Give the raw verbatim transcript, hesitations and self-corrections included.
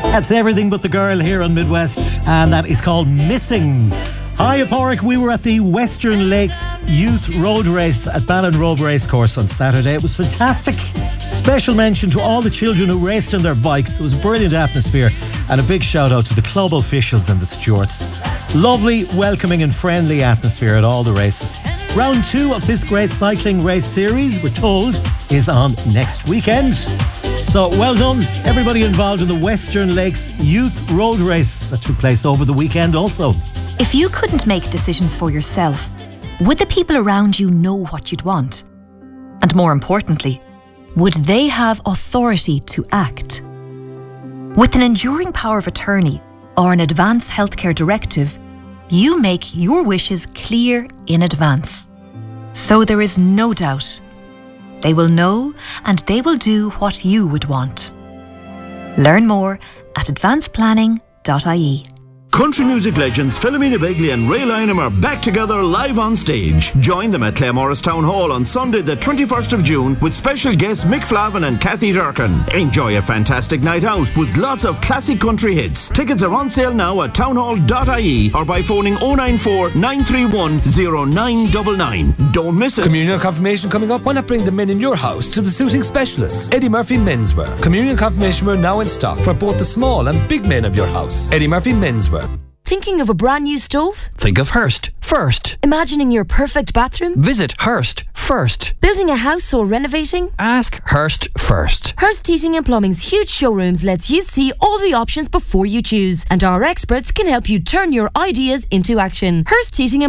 That's Everything But the Girl here on Midwest, and that is called Missing. Hi, Porrick. We were at the Western Lakes Youth Road Race at Ballinrobe Racecourse on Saturday. It was fantastic. Special mention to all the children who raced on their bikes. It was a brilliant atmosphere, and a big shout out to the club officials and the stewards. Lovely, welcoming and friendly atmosphere at all the races. Round two of this great cycling race series, we're told, is on next weekend. So well done, everybody involved in the Western Lakes Youth Road Race that took place over the weekend also. If you couldn't make decisions for yourself, would the people around you know what you'd want? And more importantly, would they have authority to act? With an enduring power of attorney or an advance healthcare directive, you make your wishes clear in advance. So there is no doubt. They will know and they will do what you would want. Learn more at advance planning dot I E. Country music legends Philomena Begley and Ray Lynham are back together live on stage. Join them at Claremorris Town Hall on Sunday the twenty-first of June with special guests Mick Flavin and Kathy Durkin. Enjoy a fantastic night out with lots of classic country hits. Tickets are on sale now at townhall dot I E or by phoning oh nine four, nine three one, oh nine nine nine. Don't miss it. Communion confirmation coming up. Why not bring the men in your house to the suiting specialists? Eddie Murphy Menswear. Communion confirmation wear now in stock for both the small and big men of your house. Eddie Murphy Menswear. Thinking of a brand new stove? Think of Hearst first. Imagining your perfect bathroom? Visit Hearst first. Building a house or renovating? Ask Hearst first. Hearst Heating and Plumbing's huge showrooms lets you see all the options before you choose, and our experts can help you turn your ideas into action. Hearst Heating and